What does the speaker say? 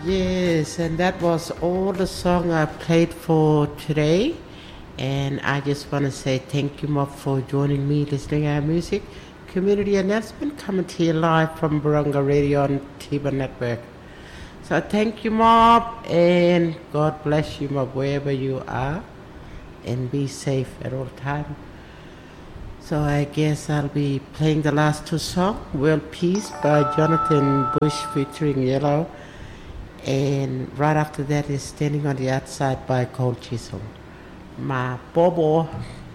Yes, and that was all the song I played for today. And I just want to say thank you, Mob, for joining me listening to our music. Community announcement coming to you live from Barunga Radio on Tiba Network. So thank you, Mob, and God bless you, Mob, wherever you are, and be safe at all time. So I guess I'll be playing the last two songs, World Peace by Jonathan Bush featuring Yellow, and right after that is Standing on the Outside by Cold Chisel. Ma Bobo.